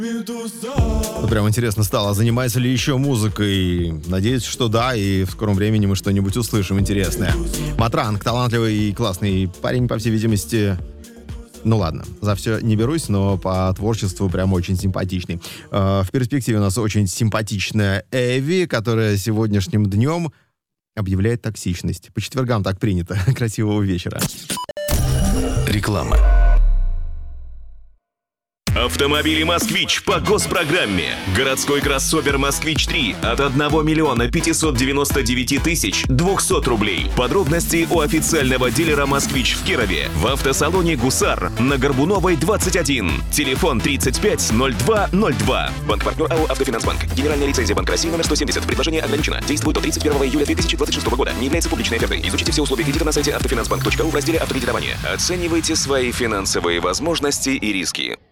Прям интересно стало, занимается ли еще музыкой. Надеюсь, что да, и в скором времени мы что-нибудь услышим интересное. Матранг, талантливый и классный парень, по всей видимости. Ну ладно, за все не берусь, но по творчеству прям очень симпатичный. В перспективе у нас очень симпатичная Эви, которая сегодняшним днем объявляет токсичность. По четвергам так принято. Красивого вечера. Реклама. Автомобили «Москвич» по госпрограмме. Городской кроссовер «Москвич-3» от 1 миллиона 599 тысяч 200 рублей. Подробности у официального дилера «Москвич» в Кирове. В автосалоне «Гусар» на Горбуновой, 21. Телефон 350202. Банк-партнер АО «Автофинансбанк». Генеральная лицензия Банка России номер 170. Предложение ограничено. Действует до 31 июля 2026 года. Не является публичной офертой. Изучите все условия кредита на сайте автофинансбанк.ру в разделе «Автокредитование». Оценивайте свои финансовые возможности и риски.